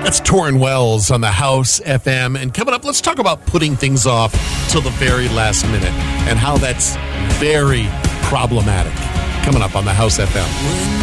That's Torrin Wells on the House FM. And coming up, let's talk about putting things off till the very last minute and how that's very problematic. Coming up on the House FM.